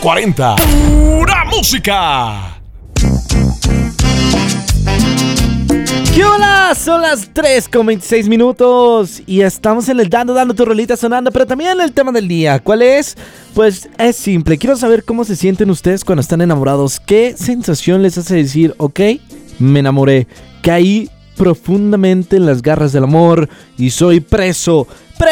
40. ¡Pura música! ¿Qué hola? Son las 3:26 y estamos en el dando tu rolita sonando, pero también el tema del día. ¿Cuál es? Pues es simple, quiero saber cómo se sienten ustedes cuando están enamorados. ¿Qué sensación les hace decir, ok, me enamoré, caí profundamente en las garras del amor y soy preso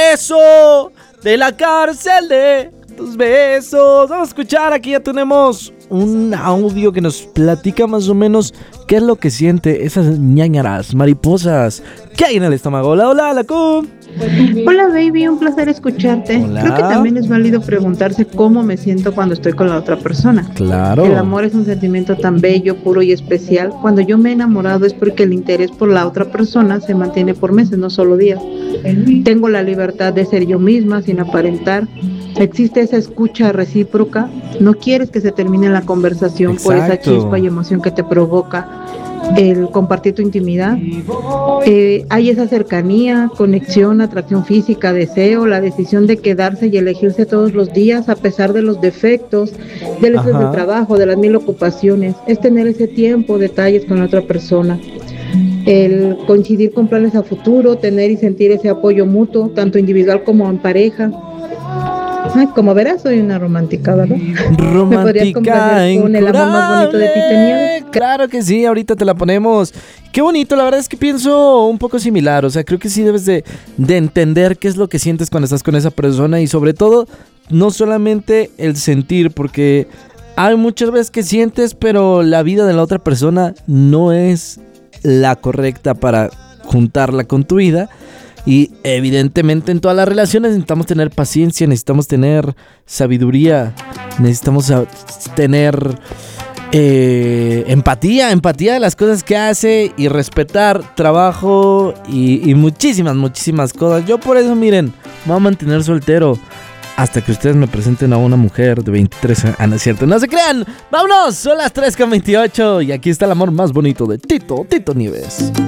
de la cárcel de tus besos? Vamos a escuchar, aquí ya tenemos un audio que nos platica más o menos qué es lo que siente esas ñañaras, mariposas que hay en el estómago. Hola, Kun. Hola baby, un placer escucharte. Hola. Creo que también es válido preguntarse cómo me siento cuando estoy con la otra persona. Claro. El amor es un sentimiento tan bello, puro y especial. Cuando yo me he enamorado es porque el interés por la otra persona se mantiene por meses, no solo días. Tengo la libertad de ser yo misma sin aparentar. Existe esa escucha recíproca. No quieres que se termine la conversación. Exacto. Por esa chispa y emoción que te provoca el compartir tu intimidad. Hay esa cercanía, conexión, atracción física, deseo, la decisión de quedarse y elegirse todos los días a pesar de los defectos, del estrés del trabajo, de las 1000 ocupaciones. Es tener ese tiempo, detalles con la otra persona. El coincidir con planes a futuro, tener y sentir ese apoyo mutuo, tanto individual como en pareja. Ay, como verás, soy una romántica, ¿verdad? ¿Me podrías complacer con el amor más bonito de Titania? Claro que sí, ahorita te la ponemos. Qué bonito, la verdad es que pienso un poco similar. O sea, creo que sí debes de entender qué es lo que sientes cuando estás con esa persona. Y sobre todo, no solamente el sentir, porque hay muchas veces que sientes, pero la vida de la otra persona no es la correcta para juntarla con tu vida. Y evidentemente en todas las relaciones necesitamos tener paciencia, necesitamos tener sabiduría, necesitamos tener empatía de las cosas que hace y respetar trabajo y muchísimas cosas. Yo por eso, miren, me voy a mantener soltero hasta que ustedes me presenten a una mujer de 23 años. No es cierto, no se crean. Vámonos, son las 3:28 y aquí está el amor más bonito de Tito Nieves.